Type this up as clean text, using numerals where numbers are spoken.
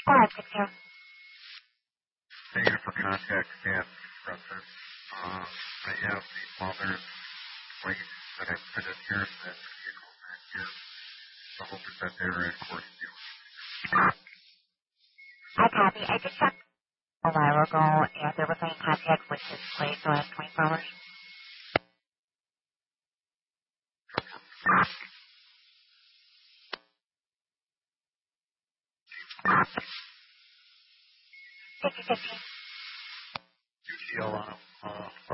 Go ahead, 60. Thank you for contact staff expressive. I have the mother's weight that I put in here, and that vehicle back here. The hope is that they're in course due. I copy. I just checked a while ago if there was any contact with his place the last 24 hours. Fifty-fifty. UCL